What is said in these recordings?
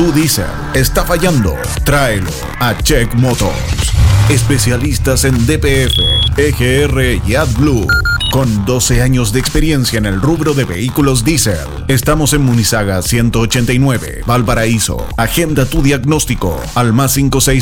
Tu diésel está fallando. Tráelo a Check Motors. Especialistas en DPF, EGR y AdBlue. Con 12 años de experiencia en el rubro de vehículos diésel. Estamos en Munizaga 189, Valparaíso. Agenda tu diagnóstico al más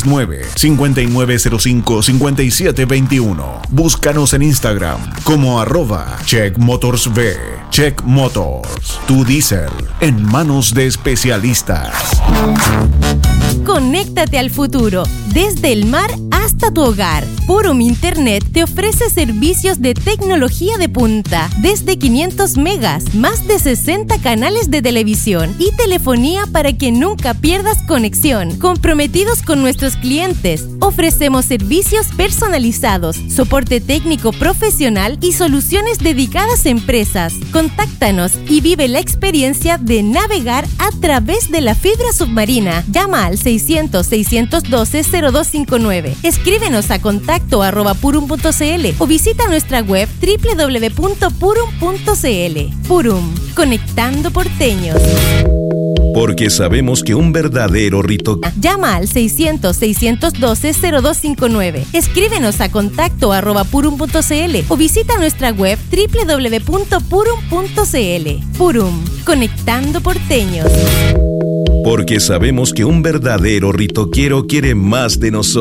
569-5905-5721. Búscanos en Instagram como @CheckMotorsV. Check Motors, tu diésel en manos de especialistas. Conéctate al futuro, desde el mar hasta tu hogar. Purum Internet te ofrece servicios de tecnología de punta, desde 500 megas, más de 60 canales de televisión y telefonía para que nunca pierdas conexión. Comprometidos con nuestros clientes, ofrecemos servicios personalizados, soporte técnico profesional y soluciones dedicadas a empresas. Contáctanos y vive la experiencia de navegar a través de la fibra submarina. Llama al 600-612-0259. Escríbenos a contacto@purum.cl o visita nuestra web www.purum.cl. Purum, conectando porteños. Porque sabemos que un verdadero rito... Llama al 600-612-0259. Escríbenos a contacto@purum.cl o visita nuestra web www.purum.cl. Purum, conectando porteños. Porque sabemos que un verdadero ritoquero quiere más de nosotros.